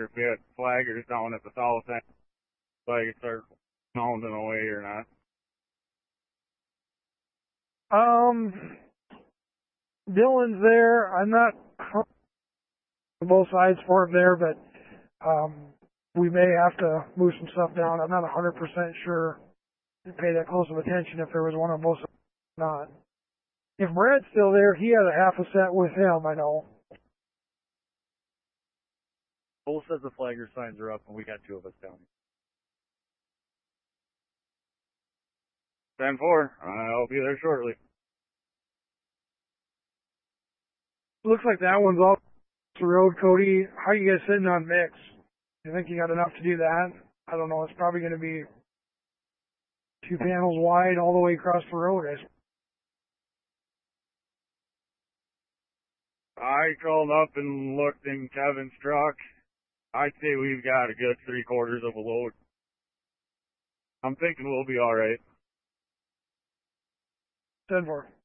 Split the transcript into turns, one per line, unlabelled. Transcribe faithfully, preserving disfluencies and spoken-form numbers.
if we had flaggers down at the south end, so I could start pounding away or not.
Um, Dylan's there. I'm not on both sides for him there, but um, we may have to move some stuff down. I'm not one hundred percent sure to pay that close of attention if there was one on both sides or not. If Brad's still there, he had a half a set with him, I know.
Cole says the flagger signs are up, and we got two of us down.
ten four. I'll be there shortly.
Looks like that one's off the road, Cody. How are you guys sitting on mix? You think you got enough to do that? I don't know. It's probably going to be two panels wide all the way across the road.
I called up and looked in Kevin's truck. I'd say we've got a good three quarters of a load. I'm thinking we'll be all right.
ten four.